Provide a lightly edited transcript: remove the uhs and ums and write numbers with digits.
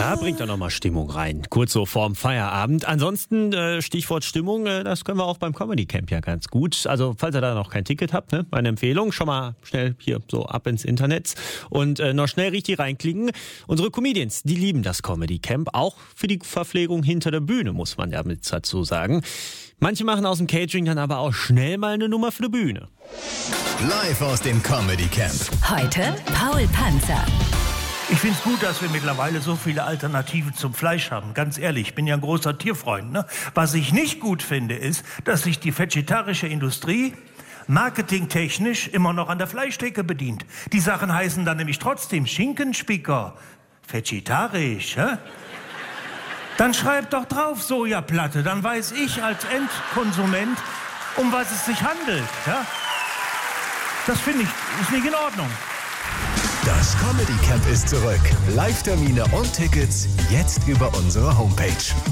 Da bringt er nochmal Stimmung rein, kurz so vorm Feierabend. Ansonsten, Stichwort Stimmung, das können wir auch beim Comedy Camp ja ganz gut. Also, falls ihr da noch kein Ticket habt, ne, meine Empfehlung, schon mal schnell hier so ab ins Internet und noch schnell richtig reinklicken. Unsere Comedians, die lieben das Comedy Camp, auch für die Verpflegung hinter der Bühne, muss man ja mit dazu sagen. Manche machen aus dem Catering dann aber auch schnell mal eine Nummer für die Bühne. Live aus dem Comedy Camp. Heute Paul Panzer. Ich finde es gut, dass wir mittlerweile so viele Alternativen zum Fleisch haben. Ganz ehrlich, ich bin ja ein großer Tierfreund. Ne? Was ich nicht gut finde, ist, dass sich die vegetarische Industrie marketingtechnisch immer noch an der Fleischtheke bedient. Die Sachen heißen dann nämlich trotzdem Schinkenspicker. Vegetarisch, hä? Dann schreibt doch drauf Sojaplatte, dann weiß ich als Endkonsument, um was es sich handelt. Ja? Das finde ich, ist nicht in Ordnung. Das Comedy Camp ist zurück. Live-Termine und Tickets jetzt über unsere Homepage.